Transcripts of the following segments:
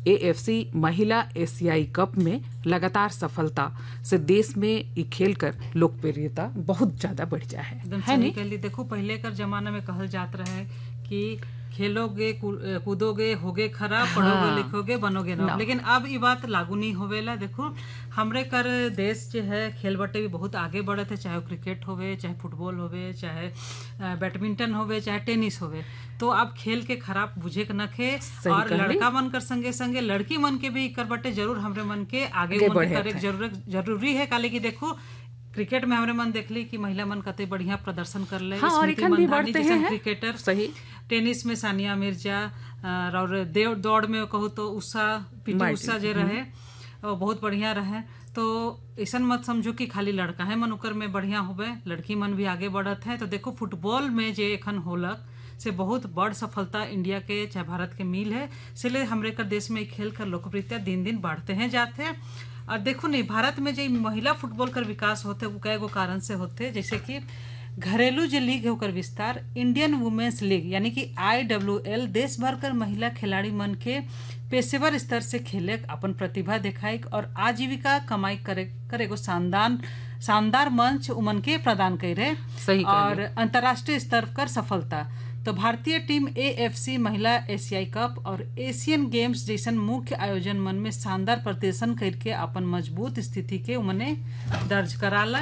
AFC महिला एशियाई cup में लगातार सफलता से देश में ये खेल कर लोकप्रियता बहुत ज्यादा बढ़ जा है। एकदम सही कहली। देखो पहले कर जमाना में कहल जात रहे कि खेलोगे कूदोगे होगे खराब, पढ़ोगे लिखोगे बनोगे ना। लेकिन अब ये बात लागू नहीं होवेला। देखो हमरे कर देश जो है खेल बटे भी बहुत आगे बढ़त है, चाहे क्रिकेट होवे, चाहे फुटबॉल होवे, चाहे बैडमिंटन होवे, चाहे टेनिस होवे। तो अब खेल के खराब बुझे के नखे और लड़का मन कर संगे संगे लड़की मन के भी कर बटे जरूर हमरे मन के आगे करे जरूरी है। काले की देखो क्रिकेट में हमरे मन देखली कि महिला मन कते बढ़िया प्रदर्शन कर ले। हाँ, स्मृति मंधानी जैसे क्रिकेटर सही, टेनिस में सानिया मिर्जा और दौड़ में कहूँ तो पीटी उषा जे रहे वो बहुत बढ़िया रहे। तो ऐसा मत समझो कि खाली लड़का है मन उकर में बढ़िया होवे, लड़की मन भी आगे बढ़त है। तो देखो फुटबॉल में जे एखन होलक से बहुत बड़ सफलता इंडिया के चाहे भारत के मिल है। इसलिए हमरे कर देश में खेल कर लोकप्रियता दिन दिन बढ़ते हैं जाते हैं। और देखो नहीं भारत में जो महिला फुटबॉल कर विकास होते वो कई गो कारण से होते, जैसे कि घरेलू जो लीग है ओकर विस्तार, इंडियन वुमेन्स लीग यानी कि IWL देश भर कर महिला खिलाड़ी मन के पेशेवर स्तर से खेले अपन प्रतिभा दिखाई और आजीविका कमाई करे एगो शानदार मंच उमन के प्रदान करे और अंतर्राष्ट्रीय स्तर कर सफलता। तो भारतीय टीम AFC महिला एशियाई कप और एशियन गेम्स जैसन मुख्य आयोजन मन में शानदार प्रदर्शन करके अपन मजबूत स्थिति के उमने दर्ज कराला।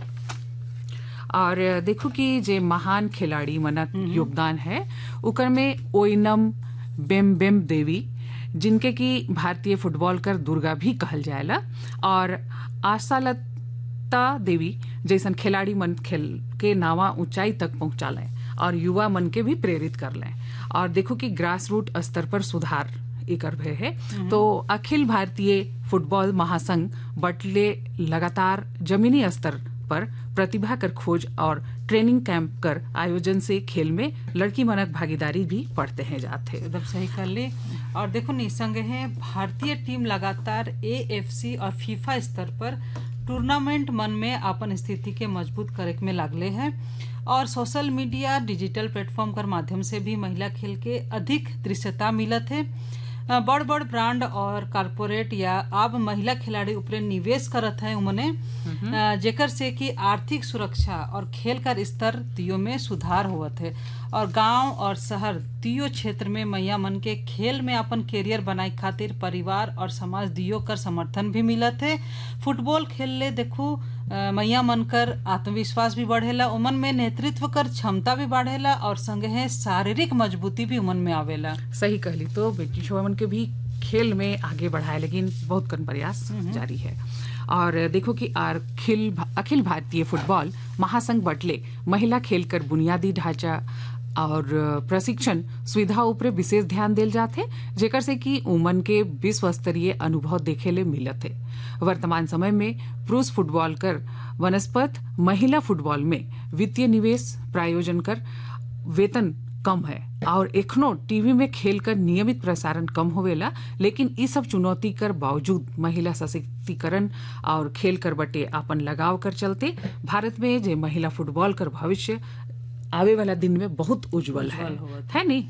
और देखो कि जे महान खिलाड़ी मनक योगदान है उकर में ओइनम बेम देवी जिनके की भारतीय फुटबॉल कर दुर्गा भी कहल जाएला और आशालता देवी जैसन खिलाड़ी मन खेल के नावा ऊंचाई तक पहुंचा लें और युवा मन के भी प्रेरित कर लें। और देखो कि ग्रास रूट स्तर पर सुधार कर रहे हैं। तो अखिल भारतीय फुटबॉल महासंघ बटले लगातार जमीनी स्तर पर प्रतिभा कर खोज और ट्रेनिंग कैंप कर आयोजन से खेल में लड़की मनक भागीदारी भी पढ़ते हैं जाते। एकदम सही कर ली। और देखो निसंग है भारतीय टीम लगातार AFC और फीफा स्तर पर टूर्नामेंट मन में अपन स्थिति के मजबूत करे में लागले हैं और सोशल मीडिया डिजिटल प्लेटफॉर्म कर माध्यम से भी महिला खेल के अधिक दृश्यता मिलत है। बड़ बड़ ब्रांड और कारपोरेट या अब महिला खिलाड़ी ऊपर निवेश करत है उमने जेकर से कि आर्थिक सुरक्षा और खेल का स्तर दियो में सुधार होवत है और गांव और शहर दियो क्षेत्र में मैया मन के खेल में अपन कैरियर बनाए खातिर परिवार और समाज दियो कर समर्थन भी मिलत है। फुटबॉल खेल ले देखो मैया मन कर आत्मविश्वास भी बढ़ेला, उमन में नेतृत्व कर क्षमता भी बढ़ेला और संगे है शारीरिक मजबूती भी उमन में आवेला। सही कहली। तो बेटी मन के भी खेल में आगे बढ़ाए लेकिन बहुत कम प्रयास जारी है। और देखो कि अखिल भारतीय फुटबॉल महासंघ बटले महिला खेल कर बुनियादी ढांचा और प्रशिक्षण सुविधा ऊपर विशेष ध्यान देल जाते जेकर से कि उमन के विश्व स्तरीय अनुभव देखे ले मिलत है। वर्तमान समय में पुरुष फुटबॉल कर वनस्पत महिला फुटबॉल में वित्तीय निवेश प्रायोजन कर वेतन कम है और एखनो टीवी में खेल कर नियमित प्रसारण कम होवेला। लेकिन इस सब चुनौती कर बावजूद महिला सशक्तिकरण और खेल कर बटे अपन लगाव कर चलते भारत में जे महिला फुटबॉल कर भविष्य आवे वाला दिन में बहुत उज्जवल है नहीं।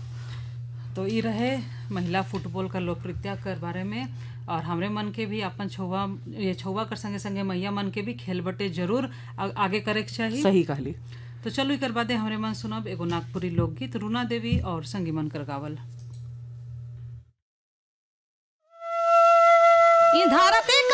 तो ये रहे महिला फुटबॉल का लोकप्रियता के बारे में और हमरे मन के भी अपन छौवा कर संगे संगे मैया मन के भी खेल बटे जरूर आगे करे के चाहिए। सही कहली। तो चलो कर बादे हमरे मन सुनब एगो नागपुरी लोकगीत रूना देवी और संगी मन कर गावल। धरती